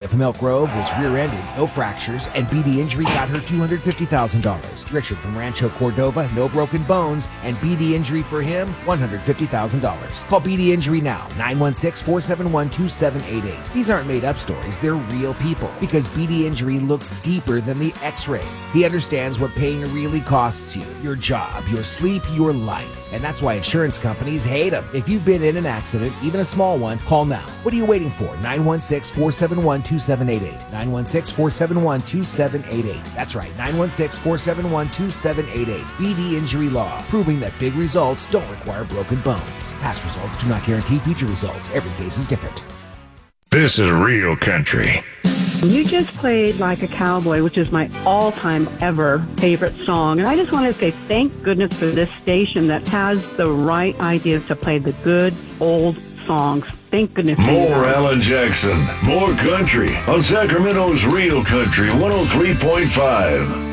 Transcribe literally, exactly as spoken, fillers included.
If Milk Grove was rear-ended, no fractures, and B D injury got her two hundred fifty thousand dollars. Richard from Rancho Cordova, no broken bones, and B D injury for him, one hundred fifty thousand dollars. Call B D Injury now, nine one six, four seven one, two seven eight eight. These aren't made-up stories, they're real people, because B D Injury looks deeper than the x-rays. He understands what pain really costs you, your job, your sleep, your life. And that's why insurance companies hate them. If you've been in an accident, even a small one, call now. What are you waiting for? nine one six, four seven one, two seven eight eight. nine one six, four seven one, two seven eight eight. That's right, nine one six, four seven one, two seven eight eight. B D Injury Law, proving that big results don't require broken bones. Past results do not guarantee future results. Every case is different. This is Real Country. You just played Like a Cowboy, which is my all-time ever favorite song. And I just want to say thank goodness for this station that has the right ideas to play the good old songs. Thank goodness. More Alan Jackson, more country on Sacramento's Real Country one oh three point five.